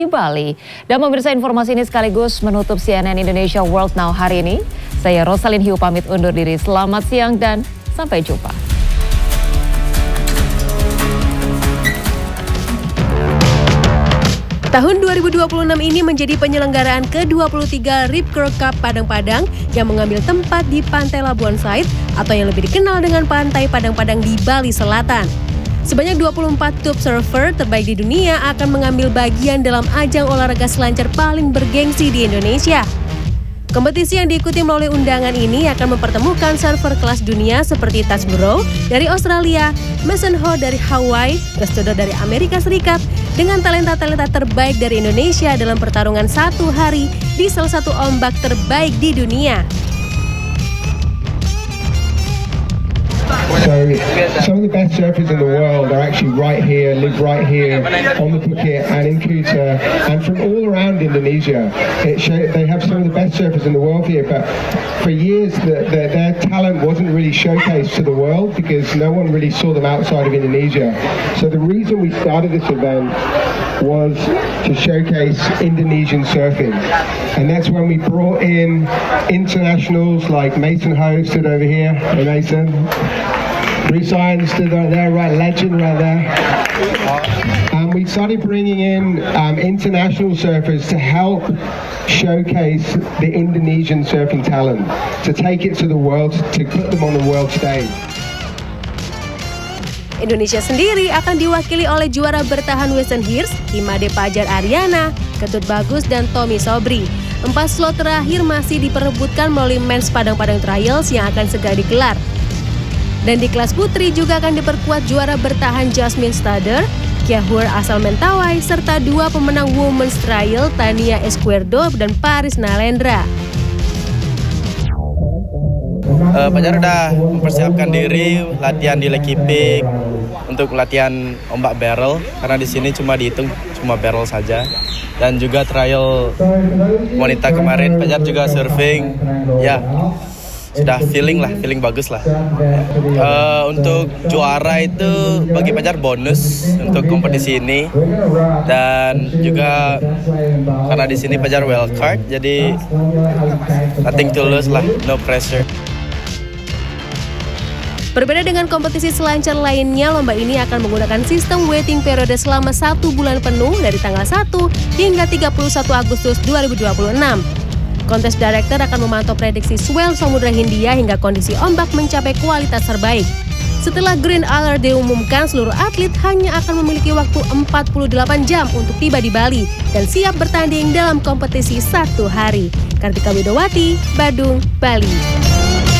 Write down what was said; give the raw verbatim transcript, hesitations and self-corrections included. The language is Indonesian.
di Bali. Dan pemirsa, informasi ini sekaligus menutup C N N Indonesia World Now hari ini. Saya Rosalin Hiu pamit undur diri. Selamat siang dan sampai jumpa. Tahun dua ribu dua puluh enam ini menjadi penyelenggaraan ke dua puluh tiga Rip Curl Cup Padang-Padang yang mengambil tempat di Pantai Labuan Said atau yang lebih dikenal dengan Pantai Padang-Padang di Bali Selatan. Sebanyak dua puluh empat tube surfer terbaik di dunia akan mengambil bagian dalam ajang olahraga selancar paling bergengsi di Indonesia. Kompetisi yang diikuti melalui undangan ini akan mempertemukan surfer kelas dunia seperti Taj Burrow dari Australia, Mason Ho dari Hawaii, Gestudo dari Amerika Serikat, dengan talenta-talenta terbaik dari Indonesia dalam pertarungan satu hari di salah satu ombak terbaik di dunia. So some of the best surfers in the world are actually right here, live right here on the Phuket and in Kuta and from all around Indonesia. It show, they have some of the best surfers in the world here, but for years the, the, their talent wasn't really showcased to the world because no one really saw them outside of Indonesia. So the reason we started this event was to showcase Indonesian surfing, and that's when we brought in internationals like Mason Ho stood over here. Hey Mason. Bruce Irons stood right there, right, legend right there. And we started bringing in um, international surfers to help showcase the Indonesian surfing talent, to take it to the world, to put them on the world stage. Indonesia sendiri akan diwakili oleh juara bertahan Weston Hirst, Imade Pajar Ariana, Ketut Bagus, dan Tommy Sobri. Empat slot terakhir masih diperebutkan melalui Men's Padang-Padang Trials yang akan segera digelar. Dan di kelas putri juga akan diperkuat juara bertahan Jasmine Stader, Kia Hur asal Mentawai, serta dua pemenang Women's Trial Tania Esquerdo dan Paris Nalendra. Uh, Pajar udah mempersiapkan diri latihan di Lake Ipik untuk latihan ombak barrel, karena di sini cuma dihitung cuma barrel saja. Dan juga trial wanita kemarin Pajar juga surfing, ya sudah feeling lah, feeling bagus lah. Uh, untuk juara itu bagi Pajar bonus untuk kompetisi ini, dan juga karena di sini Pajar wild card, jadi nothing to lose lah, no pressure. Berbeda dengan kompetisi selancar lainnya, lomba ini akan menggunakan sistem waiting periode selama satu bulan penuh dari tanggal satu hingga tiga puluh satu Agustus dua ribu dua puluh enam. Kontes Director akan memantau prediksi swell Samudra Hindia hingga kondisi ombak mencapai kualitas terbaik. Setelah green alert diumumkan, seluruh atlet hanya akan memiliki waktu empat puluh delapan jam untuk tiba di Bali dan siap bertanding dalam kompetisi satu hari. Kartika Widowati, Badung, Bali.